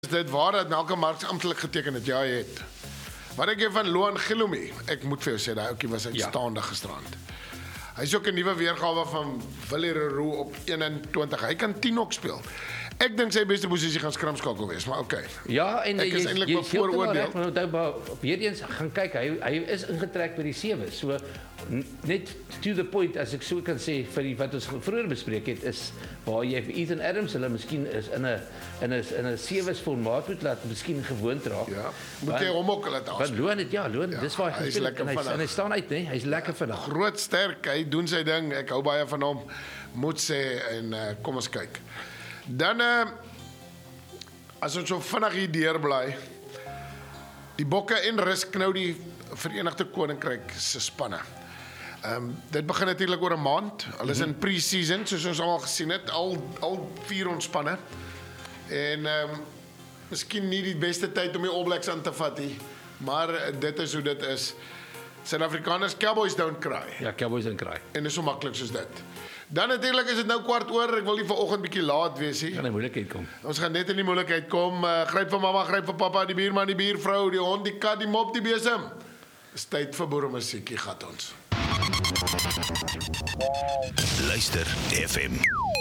Is dit waar dat Malcolm Marx amptelik geteken het? Ja, hy het. Wat ek van Loan Gilomi, ek moet vir jou sê, daai ouetjie was uitstaande gisterand. Hy is ook 'n nuwe weergawe van Willie Leroux op 21. Hy kan 10 ook speel. Ek dink sy beste posisie gaan skramskakel wees, maar okay. Ja, en ek is eintlik wel vooroordeel. Maar weer eens gaan kyk, hy is ingetrek by die 7. So net to the point as ek so kan sê vir die wat ons vroeër bespreek het is waar jy vir Ethan Adams hulle miskien is in 'n 7 formaat moet laat miskien gewoond raak. Ja, moet jy hom ook laat Want Loan het dis waar hy gespeel het en hy staan uit, nee, hy's lekker vinnig. Groot sterk, hy doen sy ding. Ek hou baie van hom. Moet sê en kom ons kyk. Dan as ons so vinnig hier deurbly, die Bokke en Rus knou die Verenigde Koninkryk se spanne. Dit begin natuurlik oor 'n maand. Hulle is in pre-season, soos ons al gesien het, al 4 ons spanne. En miskien nie die beste tyd om die All Blacks aan te vat nie, maar dit is hoe dit is. Suid-Afrikaners, Cowboys don't cry. Ja, Cowboys don't cry. En dis so maklik soos dit. Dan natuurlik is dit nou 15:15, ek wil nie vanoggend bietjie laat wees nie. Gaan 'n moeilikheid kom. Ons gaan net in die moeilikheid kom. Gryp vir mamma, gryp vir pappa, die buurman, die buurvrou, die hond, die kat, die mop, die besem. Dis tyd vir boeremusiekie, gat ons. Luister FM.